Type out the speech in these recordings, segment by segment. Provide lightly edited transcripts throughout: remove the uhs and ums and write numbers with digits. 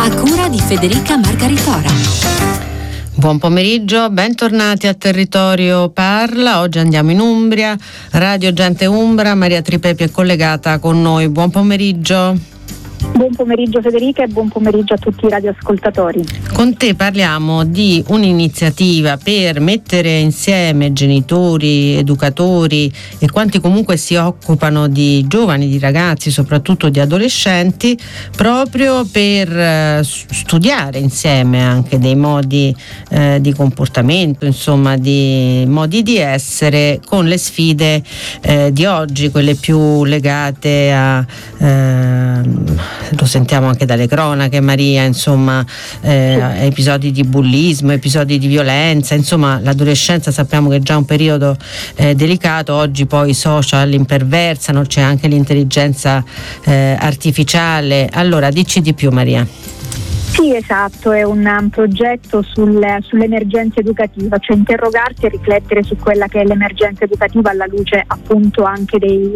A cura di Federica Margaritora. Buon pomeriggio, bentornati a Territorio Parla. Oggi andiamo in Umbria, Radio Gente Umbra. Maria Tripepi è collegata con noi. Buon pomeriggio. Buon pomeriggio Federica e buon pomeriggio a tutti i radioascoltatori. Con te parliamo di un'iniziativa per mettere insieme genitori, educatori e quanti comunque si occupano di giovani, di ragazzi, soprattutto di adolescenti, proprio per studiare insieme anche dei modi di comportamento, insomma di modi di essere, con le sfide di oggi, quelle più legate a lo sentiamo anche dalle cronache, Maria, insomma, episodi di bullismo, episodi di violenza, insomma l'adolescenza sappiamo che è già un periodo delicato. Oggi poi i social imperversano, c'è anche l'intelligenza artificiale. Allora dici di più, Maria. Sì, esatto, è un progetto sull'emergenza educativa, cioè interrogarsi e riflettere su quella che è l'emergenza educativa alla luce appunto anche dei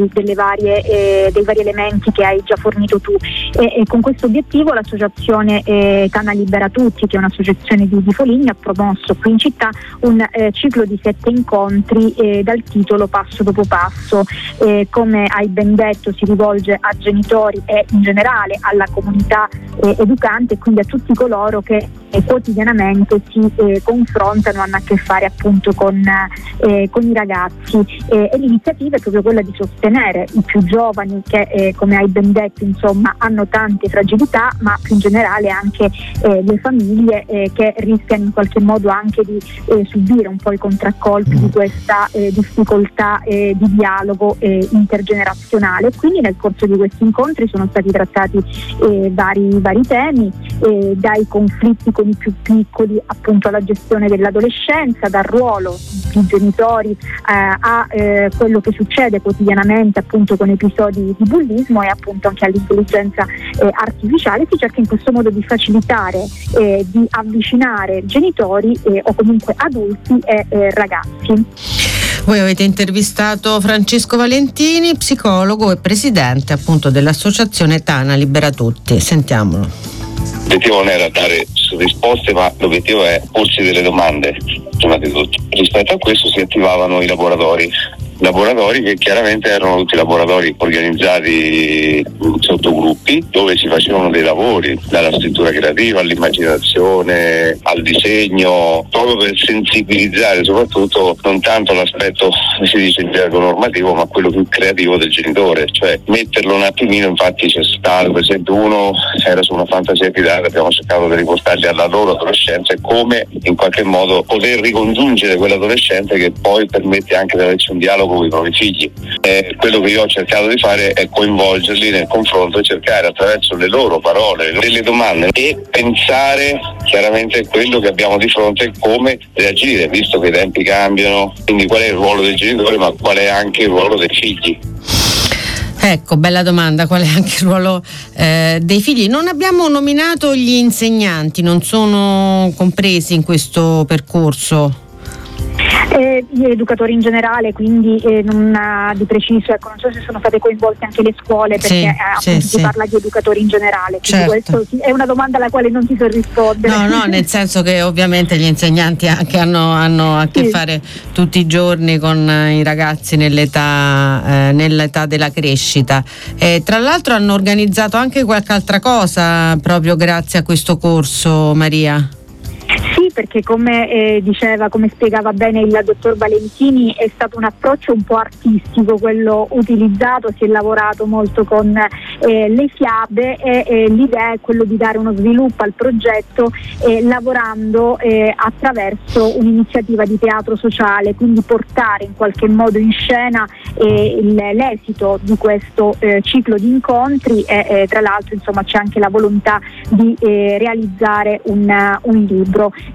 vari elementi che hai già fornito tu. E con questo obiettivo l'associazione Tana Libera Tutti, che è un'associazione di Foligno, ha promosso qui in città un ciclo di 7 incontri dal titolo Passo dopo passo. Come hai ben detto, si rivolge a genitori e in generale alla comunità educante, e quindi a tutti coloro che quotidianamente si confrontano, hanno a che fare appunto con i ragazzi, e l'iniziativa è proprio quella di sostenere i più giovani che come hai ben detto insomma hanno tante fragilità, ma più in generale anche le famiglie che rischiano in qualche modo anche di subire un po' i contraccolpi di questa difficoltà di dialogo intergenerazionale. Quindi nel corso di questi incontri sono stati trattati vari temi, dai conflitti con i più piccoli appunto alla gestione dell'adolescenza, dal ruolo di genitori a quello che succede quotidianamente appunto con episodi di bullismo, e appunto anche all'intelligenza artificiale. Si cerca in questo modo di facilitare, di avvicinare genitori o comunque adulti e ragazzi. Voi avete intervistato Francesco Valentini, psicologo e presidente appunto dell'associazione Tana Libera Tutti. Sentiamolo. L'obiettivo non era dare risposte, ma l'obiettivo è porsi delle domande prima di tutto. Rispetto a questo si attivavano i laboratori che chiaramente erano tutti laboratori organizzati in sottogruppi, dove si facevano dei lavori, dalla scrittura creativa all'immaginazione, al disegno, proprio per sensibilizzare soprattutto non tanto l'aspetto, si dice in gergo normativo, ma quello più creativo del genitore, cioè metterlo un attimino. Infatti c'è stato, per esempio, uno era su una fantasia di dare, abbiamo cercato di riportarli alla loro adolescenza e come in qualche modo poter ricongiungere quell'adolescente che poi permette anche di averci un dialogo con i propri figli. Quello che io ho cercato di fare è coinvolgerli nel confronto e cercare attraverso le loro parole, delle domande, e pensare chiaramente a quello che abbiamo di fronte e come reagire, visto che i tempi cambiano. Quindi qual è il ruolo del genitore, ma qual è anche il ruolo dei figli? Ecco, bella domanda, qual è anche il ruolo dei figli? Non abbiamo nominato gli insegnanti, non sono compresi in questo percorso? Gli educatori in generale, quindi di preciso, ecco, non so se sono state coinvolte anche le scuole, perché si parla di educatori in generale, quindi questo è una domanda alla quale non si so rispondere. No, nel senso che ovviamente gli insegnanti anche hanno a che fare tutti i giorni con i ragazzi nell'età della crescita. Tra l'altro hanno organizzato anche qualche altra cosa proprio grazie a questo corso, Maria. Sì, perché come spiegava bene il dottor Valentini, è stato un approccio un po' artistico quello utilizzato. Si è lavorato molto con le fiabe e l'idea è quello di dare uno sviluppo al progetto lavorando attraverso un'iniziativa di teatro sociale, quindi portare in qualche modo in scena l'esito di questo ciclo di incontri, e tra l'altro insomma c'è anche la volontà di realizzare un libro.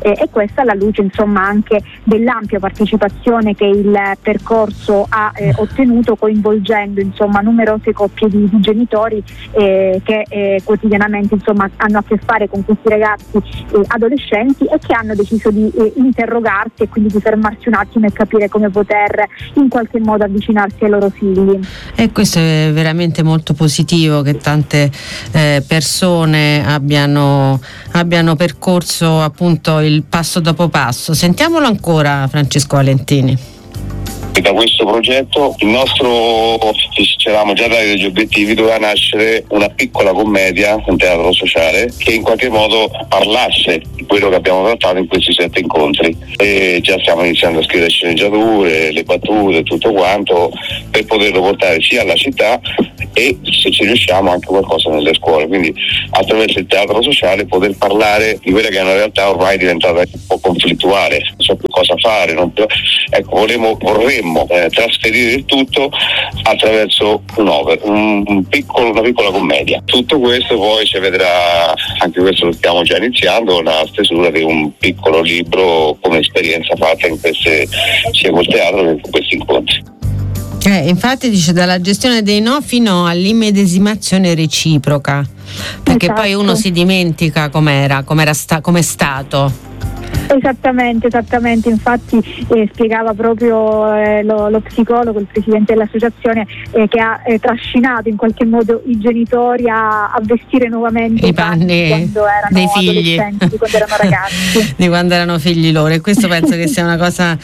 e questa alla luce insomma anche dell'ampia partecipazione che il percorso ha ottenuto, coinvolgendo insomma numerose coppie di genitori che quotidianamente insomma hanno a che fare con questi ragazzi adolescenti e che hanno deciso di interrogarsi e quindi di fermarsi un attimo e capire come poter in qualche modo avvicinarsi ai loro figli. E questo è veramente molto positivo, che tante persone abbiano percorso appunto il passo dopo passo. Sentiamolo ancora Francesco Valentini. Da questo progetto il nostro, ci eravamo già dati degli obiettivi, doveva nascere una piccola commedia, un teatro sociale che in qualche modo parlasse di quello che abbiamo trattato in questi 7 incontri, e già stiamo iniziando a scrivere sceneggiature, le battute, tutto quanto, per poterlo portare sia alla città e, se ci riusciamo, anche qualcosa nelle scuole, quindi attraverso il teatro sociale poter parlare di quella che è una realtà ormai diventata un po' conflittuale, non so più cosa fare, ecco, vorremmo trasferire il tutto attraverso una piccola commedia. Tutto questo poi ci vedrà, anche questo lo stiamo già iniziando, la stesura di un piccolo libro come esperienza fatta in queste, sia col teatro che con questi incontri. Infatti dice dalla gestione dei no fino all'immedesimazione reciproca, perché poi uno si dimentica com'è stato. Esattamente, infatti spiegava proprio lo psicologo, il presidente dell'associazione, che ha trascinato in qualche modo i genitori a vestire nuovamente i panni quando erano dei figli, adolescenti, quando erano ragazzi. di quando erano figli loro, e questo penso che sia una cosa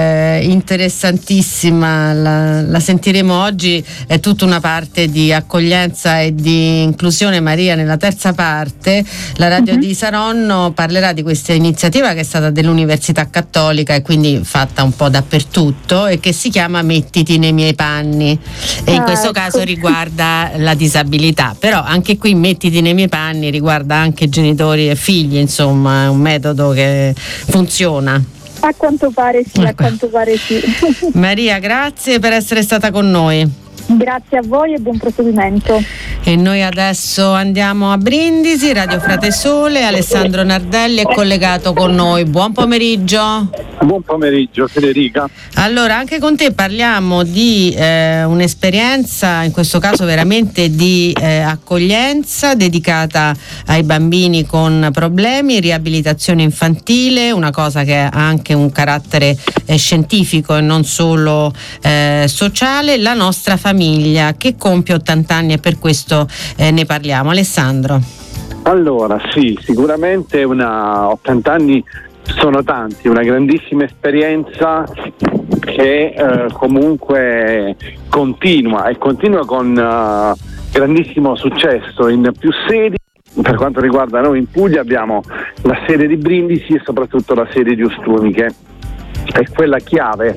interessantissima, la sentiremo oggi. È tutta una parte di accoglienza e di inclusione, Maria. Nella terza parte la radio di Saronno parlerà di questa iniziativa che è stata dell'Università Cattolica e quindi fatta un po' dappertutto, e che si chiama Mettiti nei miei panni, e in questo caso riguarda la disabilità, però anche qui Mettiti nei miei panni riguarda anche genitori e figli, insomma è un metodo che funziona. A quanto pare sì. Maria, grazie per essere stata con noi. Grazie a voi e buon proseguimento. E noi adesso andiamo a Brindisi. Radio Frate Sole, Alessandro Nardelli è collegato con noi. Buon pomeriggio. Buon pomeriggio Federica. Allora, anche con te parliamo di un'esperienza, in questo caso veramente di accoglienza, dedicata ai bambini con problemi, riabilitazione infantile, una cosa che ha anche un carattere scientifico e non solo sociale. La nostra famiglia, che compie 80 anni, e per questo ne parliamo. Alessandro. Allora sì, sicuramente 80 anni sono tanti, una grandissima esperienza che comunque continua con grandissimo successo in più sedi. Per quanto riguarda noi in Puglia abbiamo la sede di Brindisi e soprattutto la sede di Ostuni, che è quella chiave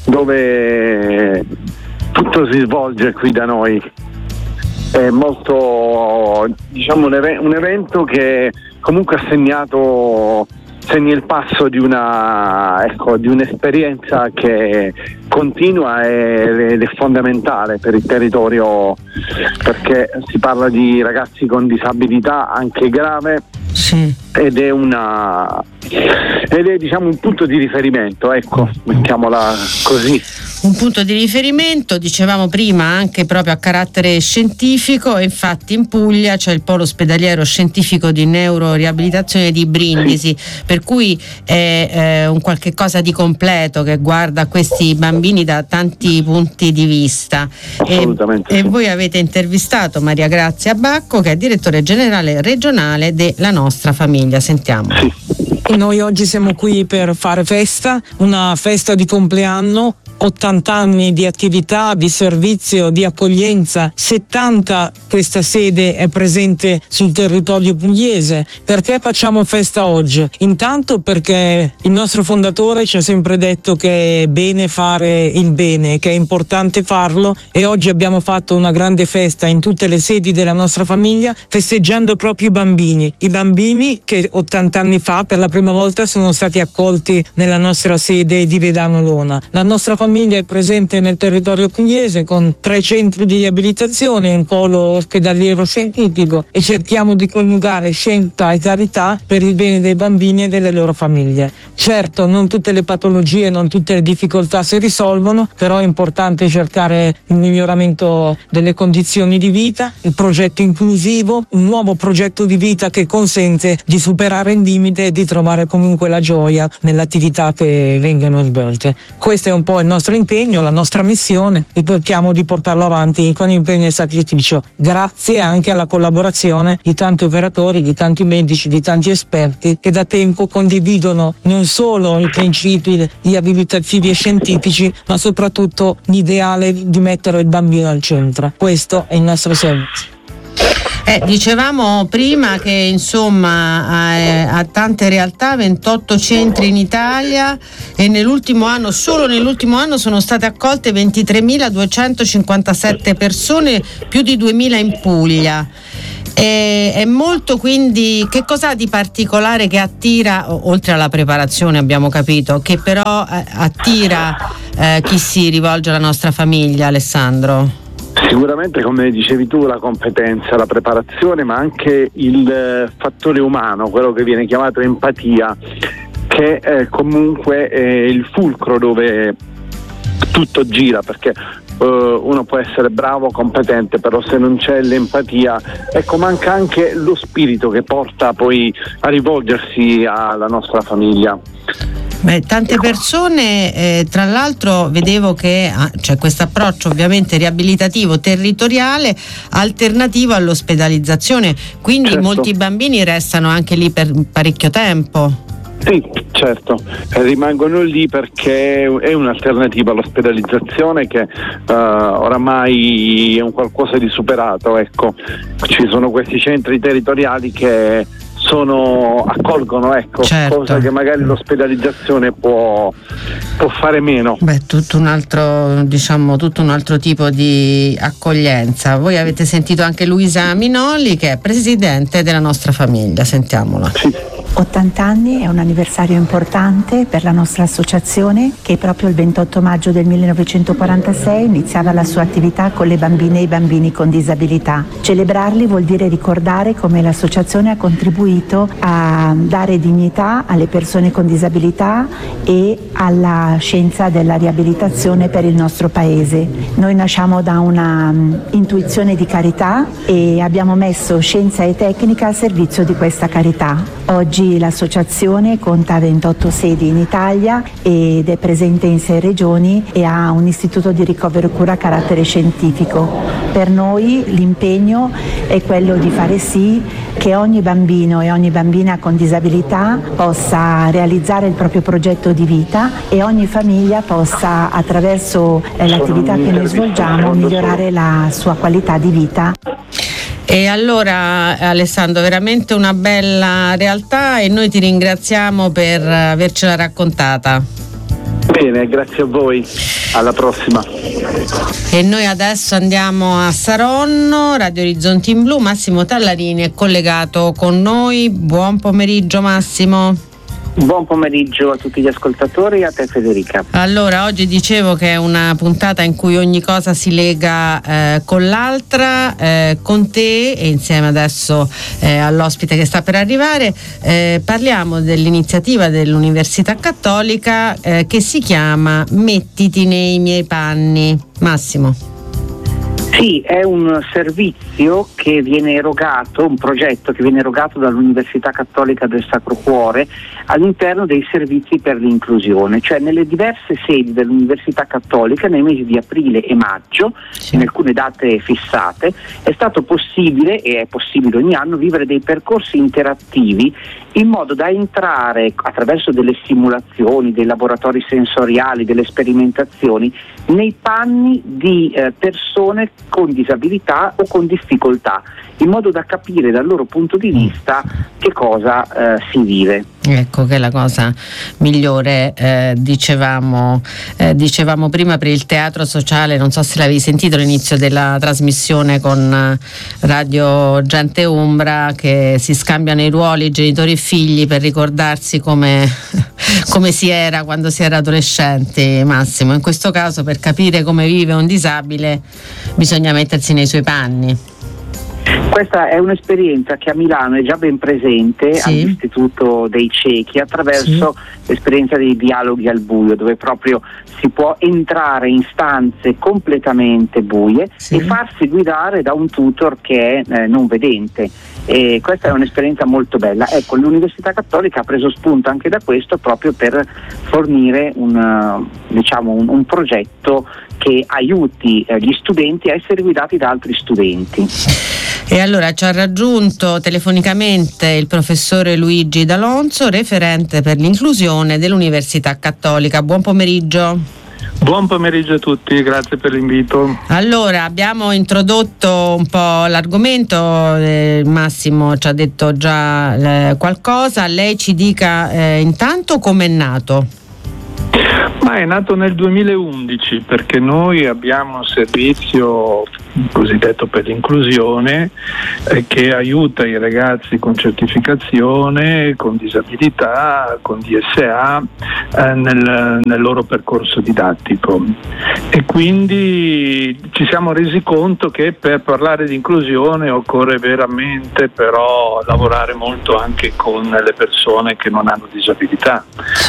dove tutto si svolge qui da noi. È molto, diciamo, un evento che comunque segna il passo di un'esperienza che continua ed è fondamentale per il territorio, perché si parla di ragazzi con disabilità anche grave. Sì. Ed è diciamo un punto di riferimento, ecco, mettiamola così. Un punto di riferimento, dicevamo prima, anche proprio a carattere scientifico, e infatti in Puglia c'è il polo ospedaliero scientifico di neuroriabilitazione di Brindisi, per cui è un qualche cosa di completo che guarda questi bambini da tanti punti di vista. Assolutamente. E voi avete intervistato Maria Grazia Bacco, che è direttore generale regionale della nostra famiglia. Sentiamo. Sì. Noi oggi siamo qui per fare festa, una festa di compleanno. 80 anni di attività, di servizio, di accoglienza, 70 questa sede è presente sul territorio pugliese. Perché facciamo festa oggi? Intanto perché il nostro fondatore ci ha sempre detto che è bene fare il bene, che è importante farlo, e oggi abbiamo fatto una grande festa in tutte le sedi della nostra famiglia, festeggiando proprio i bambini che 80 anni fa per la prima volta sono stati accolti nella nostra sede di Vedano Lona. La nostra famiglia famiglia è presente nel territorio pugliese con 3 centri di riabilitazione e un polo ospedaliero scientifico, e cerchiamo di coniugare scienza e carità per il bene dei bambini e delle loro famiglie. Certo, non tutte le patologie, non tutte le difficoltà si risolvono, però è importante cercare il miglioramento delle condizioni di vita, il progetto inclusivo, un nuovo progetto di vita che consente di superare il limite e di trovare comunque la gioia nell'attività che vengono svolte. Questo è un po' il nostro impegno, la nostra missione, e cerchiamo di portarlo avanti con impegno e sacrificio, grazie anche alla collaborazione di tanti operatori, di tanti medici, di tanti esperti che da tempo condividono non solo i principi riabilitativi e scientifici, ma soprattutto l'ideale di mettere il bambino al centro. Questo è il nostro servizio. Dicevamo prima che insomma ha tante realtà, 28 centri in Italia, e solo nell'ultimo anno sono state accolte 23.257 persone, più di 2.000 in Puglia. È molto, quindi che cosa ha di particolare che attira, oltre alla preparazione abbiamo capito, che però attira chi si rivolge alla nostra famiglia, Alessandro? Sicuramente, come dicevi tu, la competenza, la preparazione, ma anche il fattore umano, quello che viene chiamato empatia, che comunque è il fulcro dove tutto gira, perché uno può essere bravo, competente, però se non c'è l'empatia, ecco, manca anche lo spirito che porta poi a rivolgersi alla nostra famiglia. Tante persone, tra l'altro vedevo che c'è questo approccio ovviamente riabilitativo territoriale alternativo all'ospedalizzazione, quindi certo, molti bambini restano anche lì per parecchio tempo. Sì, certo, rimangono lì perché è un'alternativa all'ospedalizzazione che oramai è un qualcosa di superato, ecco. Ci sono questi centri territoriali che accolgono, ecco, certo, cosa che magari l'ospedalizzazione può fare meno. Tutto un altro tipo di accoglienza. Voi avete sentito anche Luisa Minoli, che è presidente della nostra famiglia, sentiamola. Sì. 80 anni è un anniversario importante per la nostra associazione, che proprio il 28 maggio del 1946 iniziava la sua attività con le bambine e i bambini con disabilità. Celebrarli vuol dire ricordare come l'associazione ha contribuito a dare dignità alle persone con disabilità e alla scienza della riabilitazione per il nostro paese. Noi nasciamo da una intuizione di carità e abbiamo messo scienza e tecnica al servizio di questa carità. Oggi l'associazione conta 28 sedi in Italia ed è presente in 6 regioni e ha un istituto di ricovero e cura a carattere scientifico. Per noi l'impegno è quello di fare sì che ogni bambino e ogni bambina con disabilità possa realizzare il proprio progetto di vita e ogni famiglia possa, attraverso l'attività che noi svolgiamo, migliorare la sua qualità di vita. E allora, Alessandro, veramente una bella realtà e noi ti ringraziamo per avercela raccontata. Bene, grazie a voi, alla prossima. E noi adesso andiamo a Saronno, Radio Orizzonti in Blu. Massimo Tallarini è collegato con noi. Buon pomeriggio, Massimo. Buon pomeriggio a tutti gli ascoltatori e a te, Federica. Allora, oggi dicevo che è una puntata in cui ogni cosa si lega con l'altra, con te e insieme adesso all'ospite che sta per arrivare. Parliamo dell'iniziativa dell'Università Cattolica che si chiama Mettiti nei miei panni. Massimo. Sì, è un servizio che viene erogato, un progetto che viene erogato dall'Università Cattolica del Sacro Cuore all'interno dei servizi per l'inclusione, cioè nelle diverse sedi dell'Università Cattolica nei mesi di aprile e maggio, in alcune date fissate, è stato possibile, e è possibile ogni anno, vivere dei percorsi interattivi in modo da entrare attraverso delle simulazioni, dei laboratori sensoriali, delle sperimentazioni nei panni di persone con disabilità o con difficoltà, in modo da capire dal loro punto di vista che cosa si vive. Ecco che è la cosa migliore, dicevamo prima per il teatro sociale, non so se l'avevi sentito all'inizio della trasmissione con Radio Gente Umbra, che si scambiano i ruoli genitori e figli per ricordarsi come si era quando si era adolescenti. Massimo, in questo caso per capire come vive un disabile bisogna mettersi nei suoi panni. Questa è un'esperienza che a Milano è già ben presente all'Istituto dei Ciechi attraverso l'esperienza dei dialoghi al buio, dove proprio si può entrare in stanze completamente buie e farsi guidare da un tutor che è non vedente. E questa è un'esperienza molto bella. Ecco, l'Università Cattolica ha preso spunto anche da questo proprio per fornire un progetto che aiuti gli studenti a essere guidati da altri studenti. E allora ci ha raggiunto telefonicamente il professore Luigi D'Alonso, referente per l'inclusione dell'Università Cattolica. Buon pomeriggio. Buon pomeriggio a tutti, grazie per l'invito. Allora, abbiamo introdotto un po' l'argomento, Massimo ci ha detto già qualcosa, lei ci dica intanto com'è nato. Ma è nato nel 2011 perché noi abbiamo un servizio cosiddetto per l'inclusione che aiuta i ragazzi con certificazione, con disabilità, con DSA nel loro percorso didattico, e quindi ci siamo resi conto che per parlare di inclusione occorre veramente però lavorare molto anche con le persone che non hanno disabilità.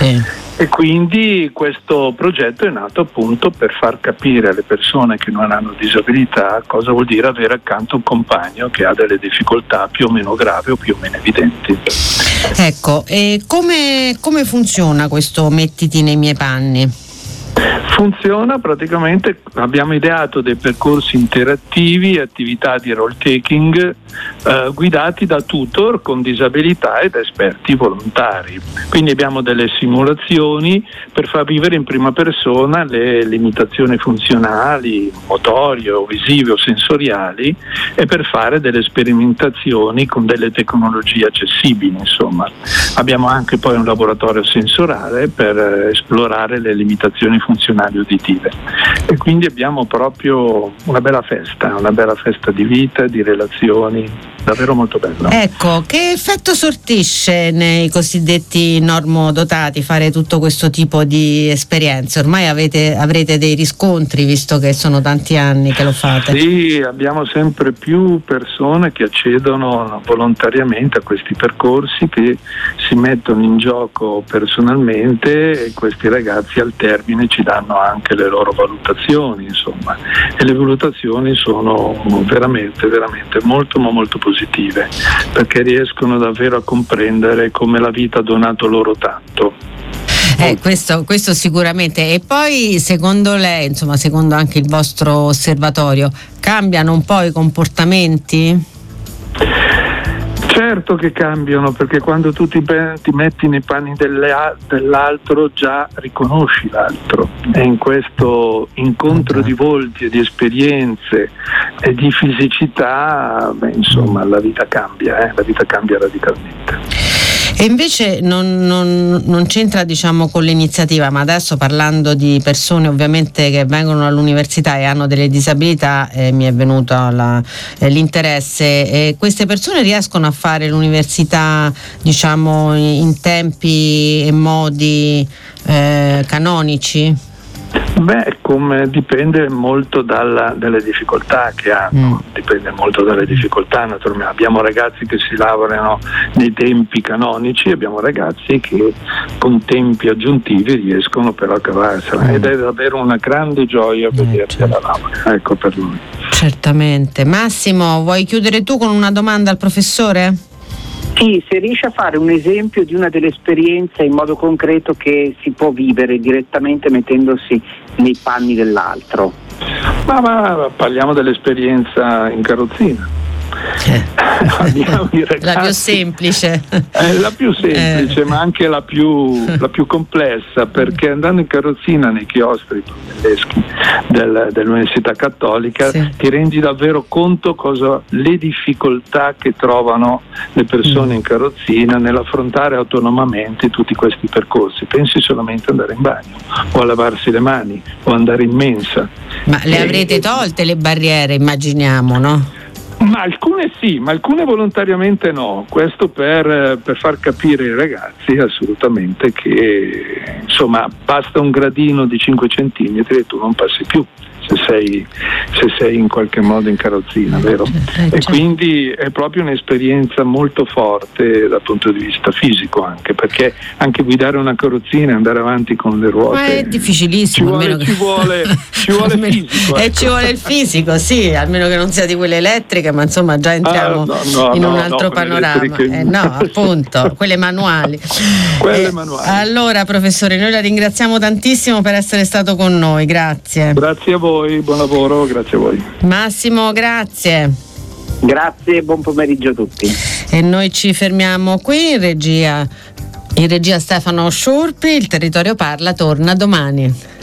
E quindi questo progetto è nato appunto per far capire alle persone che non hanno disabilità cosa vuol dire avere accanto un compagno che ha delle difficoltà più o meno gravi o più o meno evidenti. Ecco, e come funziona questo mettiti nei miei panni? Funziona praticamente, abbiamo ideato dei percorsi interattivi, attività di role taking guidati da tutor con disabilità ed esperti volontari. Quindi abbiamo delle simulazioni per far vivere in prima persona le limitazioni funzionali, motorie o visive o sensoriali, e per fare delle sperimentazioni con delle tecnologie accessibili, insomma. Abbiamo anche poi un laboratorio sensoriale per esplorare le limitazioni funzionali uditive, e quindi abbiamo proprio una bella festa di vita, di relazioni, davvero molto bello. Ecco, che effetto sortisce nei cosiddetti normodotati fare tutto questo tipo di esperienze? Ormai avrete dei riscontri, visto che sono tanti anni che lo fate. Sì, abbiamo sempre più persone che accedono volontariamente a questi percorsi, che si mettono in gioco personalmente, e questi ragazzi al termine ci danno anche le loro valutazioni, insomma, e le valutazioni sono veramente molto positive, perché riescono davvero a comprendere come la vita ha donato loro tanto. Questo sicuramente. E poi secondo lei, insomma, secondo anche il vostro osservatorio, cambiano un po' i comportamenti? Certo che cambiano, perché quando tu ti metti nei panni dell'altro già riconosci l'altro, e in questo incontro di volti e di esperienze e di fisicità, insomma, la vita cambia radicalmente. E invece non c'entra, diciamo, con l'iniziativa, ma adesso parlando di persone ovviamente che vengono all'università e hanno delle disabilità, mi è venuto l'interesse. Queste persone riescono a fare l'università, diciamo, in tempi e modi canonici? Beh, come dipende molto dalle difficoltà che hanno, dipende molto dalle difficoltà, naturalmente. Abbiamo ragazzi che si laureano nei tempi canonici, abbiamo ragazzi che con tempi aggiuntivi riescono però a cavarsela, ed è davvero una grande gioia vederli alla laurea, ecco, per noi. Certamente. Massimo, vuoi chiudere tu con una domanda al professore? Sì, se riesce a fare un esempio di una delle esperienze in modo concreto che si può vivere direttamente mettendosi nei panni dell'altro. Ma parliamo dell'esperienza in carrozzina. Abbiamo i ragazzi, la più semplice. La più semplice, ma anche la più complessa, perché andando in carrozzina nei chiostri tedeschi dell'Università Cattolica ti rendi davvero conto le difficoltà che trovano le persone in carrozzina nell'affrontare autonomamente tutti questi percorsi. Pensi solamente ad andare in bagno o a lavarsi le mani o andare in mensa. Ma le avrete tolte le barriere, immaginiamo, no? Ma alcune sì, ma alcune volontariamente no. Questo per far capire ai ragazzi assolutamente che insomma basta un gradino di 5 centimetri e tu non passi più se sei in qualche modo in carrozzina, vero? E quindi è proprio un'esperienza molto forte dal punto di vista fisico, anche perché anche guidare una carrozzina e andare avanti con le ruote, ma è difficilissimo, ci vuole fisico, e ci vuole il fisico, sì, almeno che non sia di quelle elettriche, ma insomma già entriamo in un altro panorama. No, appunto, quelle manuali. Manuali. Allora, professore, noi la ringraziamo tantissimo per essere stato con noi, grazie. Grazie a voi. Buon lavoro, grazie a voi. Massimo, grazie. Grazie e buon pomeriggio a tutti. E noi ci fermiamo qui in regia Stefano Sciurpi. Il Territorio Parla torna domani.